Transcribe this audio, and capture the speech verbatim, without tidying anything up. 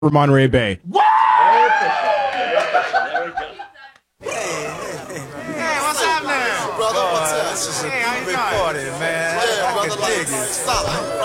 for Monterey Bay. What? Hey, what's happening? Brother, what's up? This is a big party, man. Yeah, I brother, can like, dig it. stop.